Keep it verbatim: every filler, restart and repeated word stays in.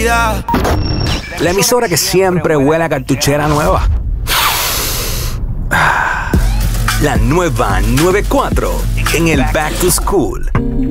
Navidad. La emisora que siempre huele a cartuchera nueva. La nueva noventa y cuatro en el Back to School.